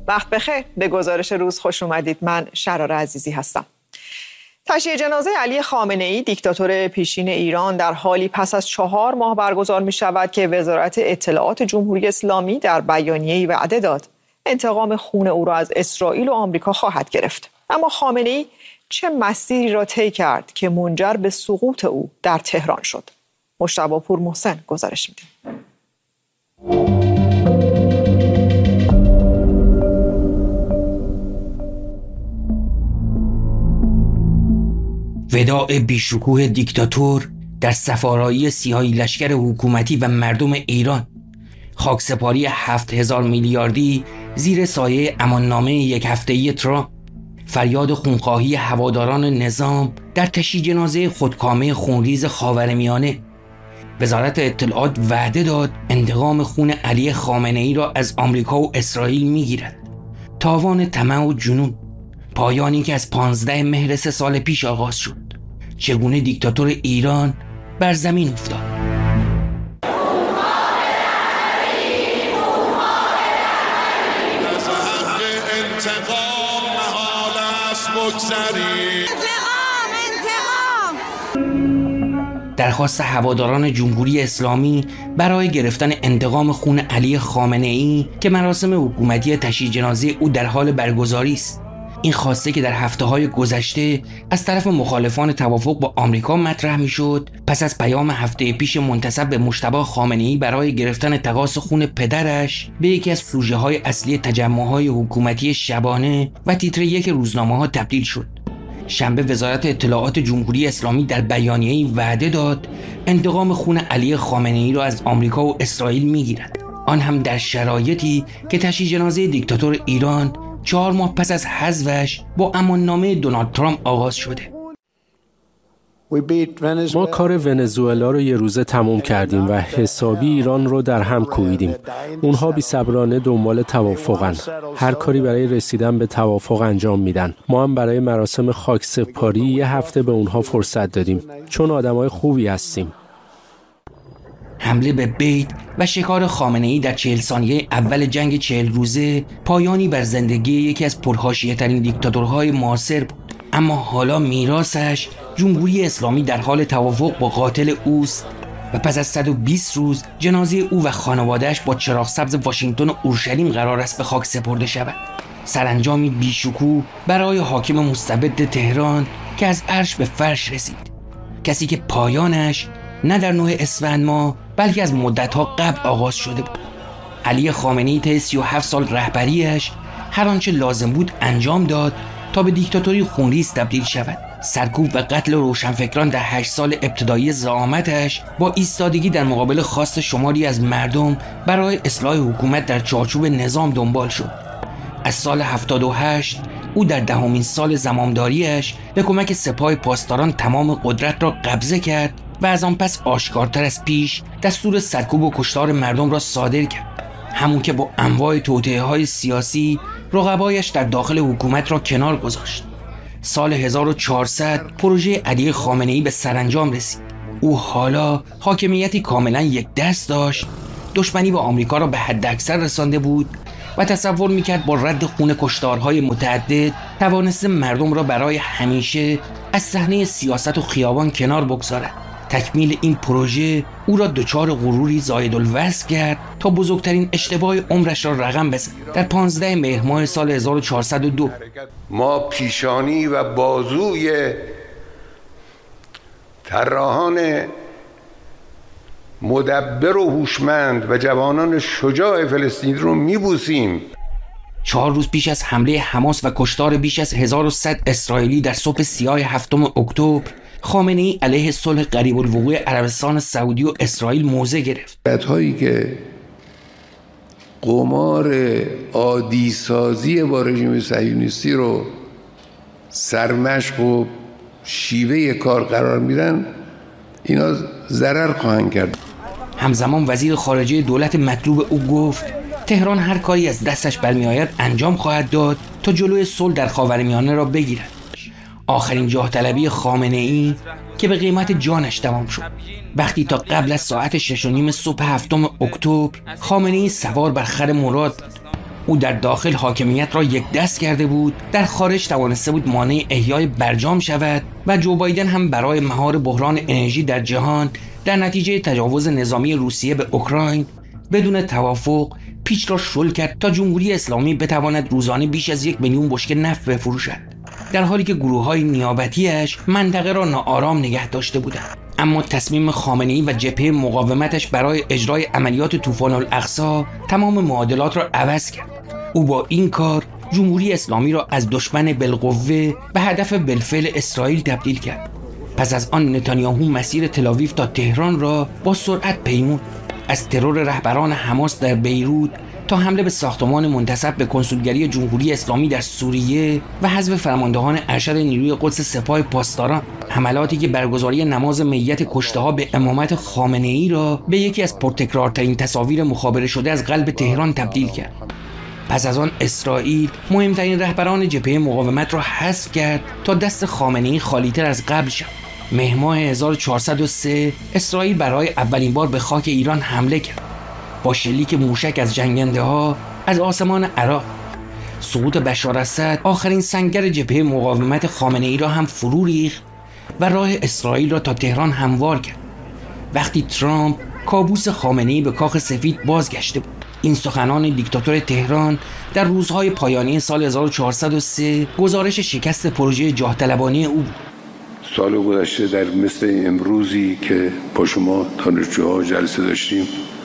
وقت بخیر، به گزارش روز خوش اومدید. من شرار عزیزی هستم. تشییع جنازه علی خامنه‌ای دیکتاتور پیشین ایران در حالی پس از 4 ماه برگزار می شود که وزارت اطلاعات جمهوری اسلامی در بیانیه‌ای وعده داد انتقام خون او را از اسرائیل و آمریکا خواهد گرفت. اما خامنه‌ای چه مسیری را طی کرد که منجر به سقوط او در تهران شد؟ مجتبی پور محسن گزارش میده. وداع بیشکوه دیکتاتور در سفارایی سیاهی لشکر حکومتی و مردم ایران، خاکسپاری 7000 میلیاردی زیر سایه اماننامه 1 هفته‌ای ترامپ، فریاد خونخواهی هواداران نظام در تشییع جنازه خودکامه خونریز خاورمیانه. وزارت اطلاعات وعده داد انتقام خون علی خامنه‌ای را از آمریکا و اسرائیل میگیرد. تاوان طمع و جنون، پایانی که از 15 مهر 3 سال پیش آغاز شد. چگونه دیکتاتور ایران بر زمین افتاد. درخواست هواداران جمهوری اسلامی برای گرفتن انتقام خون علی خامنه‌ای که مراسم حکومتی تشییع جنازه او در حال برگزاری است. این خواسته که در هفته‌های گذشته از طرف مخالفان توافق با آمریکا مطرح می‌شد، پس از پیام هفته پیش منتسب به مجتبی خامنه‌ای برای گرفتن تقاص خون پدرش به یکی از سوژه‌های اصلی تجمع‌های حکومتی شبانه و تیتر 1 روزنامه‌ها تبدیل شد. شنبه وزارت اطلاعات جمهوری اسلامی در بیانیه‌ای وعده داد انتقام خون علی خامنه‌ای را از آمریکا و اسرائیل می‌گیرد، آن هم در شرایطی که تشییع جنازه دیکتاتور ایران 4 ماه پس از حذفش با اماننامه دونالد ترامپ آغاز شده. ما کار ونزوئلا رو یه روزه تموم کردیم و حسابی ایران رو در هم کوبیدیم. اونها بی‌صبرانه دنبال توافقن. هر کاری برای رسیدن به توافق انجام میدن. ما هم برای مراسم خاکسپاری 1 هفته به اونها فرصت دادیم، چون آدمای خوبی هستیم. حمله به بیت و شکار خامنه‌ای در 40 ثانیه اول جنگ 40 روزه پایانی بر زندگی یکی از پرحاشیه‌ترین دیکتاتورهای معاصر بود. اما حالا میراثش، جمهوری اسلامی در حال توافق با قاتل اوست و پس از 120 روز جنازه او و خانواده‌اش با چراغ سبز واشنگتن و اورشلیم قرار است به خاک سپرده شود. سرانجامی بیشکوه برای حاکم مستبد تهران که از عرش به فرش رسید. کسی که پایانش نه در 9 اسفند ماه بلکه از مدت‌ها قبل آغاز شده بود. علی خامنه‌ای طی 37 سال رهبریش هر آنچه لازم بود انجام داد تا به دیکتاتوری خونریز تبدیل شود. سرکوب و قتل روشنفکران در 8 سال ابتدایی زعامتش با ایستادگی در مقابل خواست شماری از مردم برای اصلاح حکومت در چارچوب نظام دنبال شد. از سال 78 او در 10مین سال زمامداریش به کمک سپاه پاسداران تمام قدرت را قبضه کرد و از آن پس آشکارتر از پیش دستور سرکوب و کشتار مردم را صادر کرد، همون که با انواع توطئه‌های سیاسی رقبایش در داخل حکومت را کنار گذاشت. سال 1400 پروژه علی خامنه‌ای به سرانجام رسید. او حالا حاکمیتی کاملا یک دست داشت، دشمنی با آمریکا را به حداکثر رسانده بود و تصور میکرد با رد خون کشتارهای متعدد توانسته مردم را برای همیشه از صحنه سیاست و خیابان کنار بگذارد. تکمیل این پروژه او را دچار غروری زایدالوصف کرد تا بزرگترین اشتباه عمرش را رقم بزند. در 15 مهر ماه سال 1402 ما پیشانی و بازوی طراحان مدبر و هوشمند و جوانان شجاع فلسطین رو میبوسیم. 4 روز پیش از حمله حماس و کشتار بیش از 1100 اسرائیلی در صبح سیاه 7 اکتبر، خامنه‌ای علیه صلح قریب الوقوع عربستان سعودی و اسرائیل موضع گرفت. هایی که قمار عادی سازی با رژیم صهیونیستی رو سرمشق و شیوه کار قرار میدن، اینا ضرر خواهند کرد. همزمان وزیر خارجه دولت مطلوب او گفت تهران هر کاری از دستش برمیآید انجام خواهد داد تا جلوی صلح در خاورمیانه را بگیرد. آخرین جاه طلبی خامنه‌ای که به قیمت جانش تمام شد وقتی تا قبل از ساعت 6:30 صبح 7 اکتبر خامنه‌ای سوار بر خر مراد بود. او در داخل حاکمیت را یک دست کرده بود، در خارج توانسته بود مانع احیای برجام شود و جو بایدن هم برای مهار بحران انرژی در جهان در نتیجه تجاوز نظامی روسیه به اوکراین بدون توافق پیچ را شل کرد تا جمهوری اسلامی بتواند روزانه بیش از 1 میلیون بشکه نفت بفروشد، در حالی که گروه‌های نیابتی‌اش منطقه را ناآرام نگه داشته بودند. اما تصمیم خامنه‌ای و جبهه مقاومتش برای اجرای عملیات طوفان الاقصی تمام معادلات را عوض کرد. او با این کار جمهوری اسلامی را از دشمن بالقوه به هدف بالفعل اسرائیل تبدیل کرد. پس از آن نتانیاهو مسیر تل‌آویو تا تهران را با سرعت پیمود. از ترور رهبران حماس در بیروت تا حمله به ساختمان منتسب به کنسولگری جمهوری اسلامی در سوریه و حذف فرماندهان ارشد نیروی قدس سپاه پاسداران، حملاتی که برگزاری نماز میت کشته‌ها به امامت خامنه‌ای را به یکی از پرتکرارترین تصاویر مخابره شده از قلب تهران تبدیل کرد. پس از آن اسرائیل مهمترین رهبران جبهه مقاومت را حذف کرد تا دست خامنه‌ای خالی‌تر از قبل شد. مهر 1403 اسرائیل برای اولین بار به خاک ایران حمله کرد با شلیک موشک از جنگنده‌ها از آسمان عراق. سقوط بشار اسد آخرین سنگر جبهه مقاومت خامنه‌ای را هم فرو ریخت و راه اسرائیل را تا تهران هموار کرد. وقتی ترامپ کابوس خامنه‌ای به کاخ سفید بازگشته بود. این سخنان دیکتاتور تهران در روزهای پایانی سال 1403 گزارش شکست پروژه جاه طلبانه او بود. سال گذشته در مثل امروزی که با شما دانشجوها جلسه داشتیم،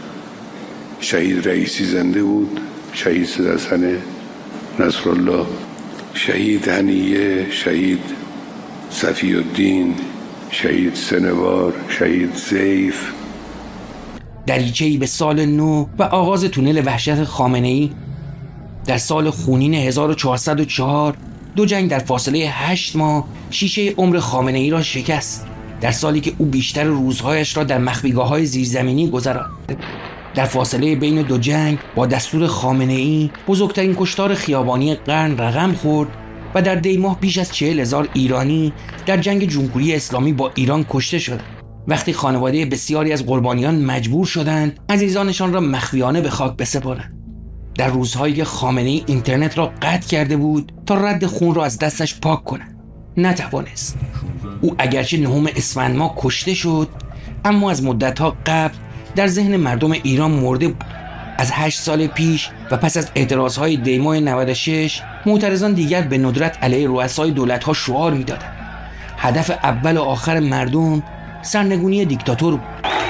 شهید رئیسی زنده بود، شهید سیدحسن نصرالله، شهید هنیه، شهید صفی الدین، شهید سنوار، شهید سیف. دریچه‌ای به سال نو و آغاز تونل وحشت خامنه‌ای. در سال خونین 1404 دو جنگ در فاصله 8 ماه شیشه عمر خامنه‌ای را شکست، در سالی که او بیشتر روزهایش را در مخفیگاه‌های زیرزمینی گذراند. در فاصله بین دو جنگ با دستور خامنه‌ای بزرگترین کشتار خیابانی قرن رقم خورد و در دی ماه بیش از 40,000 ایرانی در جنگ جمهوری اسلامی با ایران کشته شدند. وقتی خانواده بسیاری از قربانیان مجبور شدند عزیزانشان را مخفیانه به خاک بسپارند. در روزهایی که خامنه‌ای اینترنت را قطع کرده بود تا رد خون را از دستش پاک کند، نتوانست. او اگرچه 9 اسفند ماه کشته شد، اما از مدت‌ها قبل در ذهن مردم ایران مرده بود. از 8 سال پیش و پس از اعتراضهای دی ماه 96 معترضان دیگر به ندرت علیه رؤسای دولت‌ها شعار می‌دادند. هدف اول و آخر مردم سرنگونی دیکتاتور بود.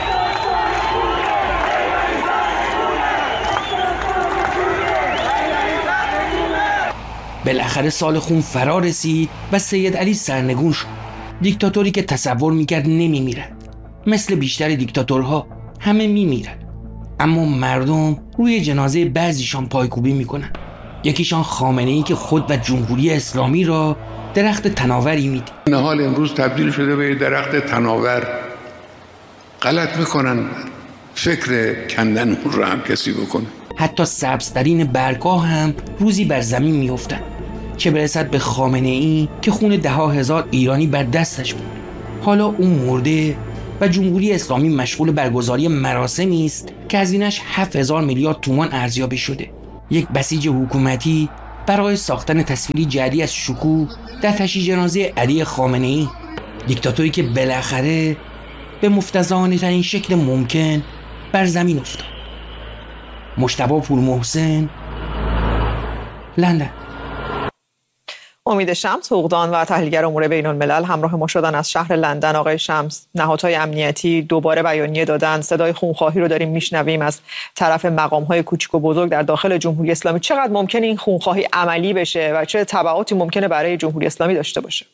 بالاخره سال خون فرا رسید و سید علی سرنگون شد. دیکتاتوری که تصور میکرد نمیمیرد. مثل بیشتر دیکتاتورها همه میمیرد، اما مردم روی جنازه بعضیشان پایکوبی میکنن. یکیشان خامنه‌ای که خود و جمهوری اسلامی را درخت تناوری میدید. این حال امروز تبدیل شده به درخت تناور. غلط میکنن فکر کندن اون رو هم کسی بکنه. حتی سبزترین برگ‌ها هم روزی بر زمین میافتند، چه برسد به خامنه‌ای که خون 10,000 ایرانی بر دستش بود. حالا اون مرده و جمهوری اسلامی مشغول برگزاری مراسمی است که هزینه‌اش 7,000 میلیارد تومان ارزیابی شده. یک بسیج حکومتی برای ساختن تصویری جعلی از شکوه در تشییع جنازه علی خامنه‌ای، دیکتاتوری که بالاخره به مفتضحانه ترین شکل ممکن بر زمین افتاد. مجتبی پورمحسن، لندن. امید شمس، حقوقدان و تحلیلگر امور بین الملل همراه ما شدن از شهر لندن. آقای شمس، نهادهای امنیتی دوباره بیانیه دادن، صدای خونخواهی رو داریم میشنویم از طرف مقام‌های کوچک و بزرگ در داخل جمهوری اسلامی. چقدر ممکنه این خونخواهی عملی بشه و چه تبعاتی ممکنه برای جمهوری اسلامی داشته باشه؟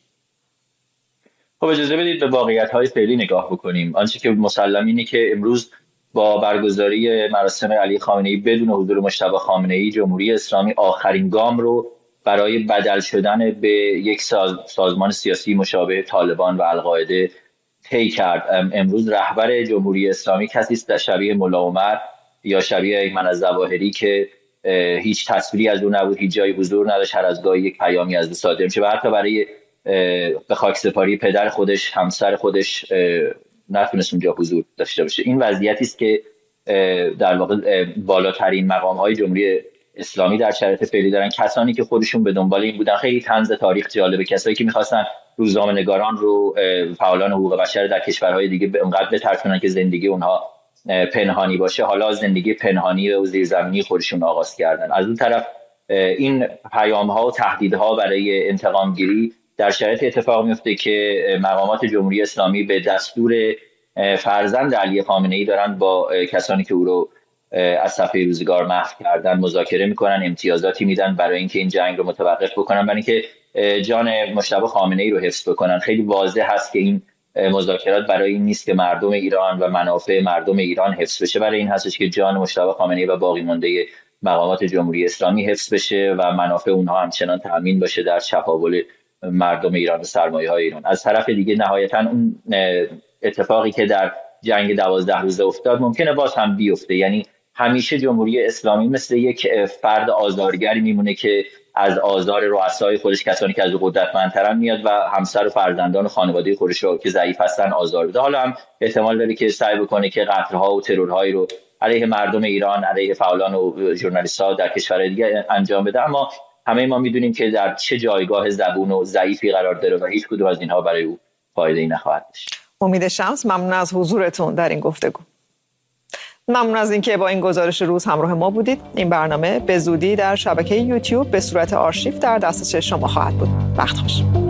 خب اجازه بدید به واقعیت‌های فعلی نگاه بکنیم. آنچه که مسلم اینه که امروز با برگزاری مراسم علی خامنه‌ای بدون حضور مجتبی خامنه‌ای، جمهوری اسلامی آخرین گام رو برای بدل شدن به یک سازمان سیاسی مشابه طالبان و القاعده طی کرد. امروز رهبر جمهوری اسلامی کسی است شبیه ملا عمر یا شبیه ایمن الظواهری که هیچ تصویری از او نبود، هیچ جایی حضور نداشت، هر از گاهی یک پیامی از او صادر میشه و حتی برای به خاک سپاری پدر خودش، همسر خودش نتونست اونجا حضور داشته باشه. این وضعیتی است که در واقع بالاترین مقام‌های جمهوری اسلامی در شرایط فعلی دارن، کسانی که خودشون به دنبال این بودن. خیلی طنز تاریخ جالبه، کسایی که می‌خواستن روزنامه‌نگاران رو، فعالان حقوق بشر در کشورهای دیگه اونقدر بترسونن که زندگی اونها پنهانی باشه، حالا زندگی پنهانی و زیرزمینی خودشون آغاز کردن. از اون طرف این پیام‌ها و تهدیدها برای انتقام گیری در شرایط اتفاق میفته که مقامات جمهوری اسلامی به دستور فرزند علی خامنه‌ای دارن با کسانی که او رو از صفحه روزگار محو کردن مذاکره میکنن، امتیازاتی میدن برای اینکه این جنگ رو متوقف بکنن، برای اینکه جان مجتبی خامنه‌ای رو حفظ بکنن. خیلی واضح هست که این مذاکرات برای این نیست که مردم ایران و منافع مردم ایران حفظ بشه، برای این هستش که جان مجتبی خامنه‌ای و باقی مانده مقامات جمهوری اسلامی حفظ بشه و منافع اونها همچنان تامین باشه در چپاول مردم ایران و سرمایه‌های ایران. از طرف دیگه نهایتاً اون اتفاقی که در جنگ 12 روزه افتاد ممکنه باز هم بیفته. یعنی همیشه جمهوری اسلامی مثل یک فرد آزارگری میمونه که از آزار رؤسای خودش، کسانی که از قدرتمندترن میاد و همسر و فرزندان و خانواده خودش رو که ضعیف هستن آزار بده. حالا هم احتمال داره که سعی بکنه که قتل‌ها و ترورهایی رو علیه مردم ایران، علیه فعالان و ژورنالیست‌ها در کشورهای دیگه انجام بده، اما همه ما میدونیم که در چه جایگاه زبون و ضعیفی قرار داره و هیچ کدوم از اینها برای او فایده‌ای نخواهد داشت. امید شمس، ممنون از حضورتون در این گفتگو. ممنون از اینکه با این گزارش روز همراه ما بودید. این برنامه به زودی در شبکه یوتیوب به صورت آرشیو در دسترس شما خواهد بود. وقت خوش.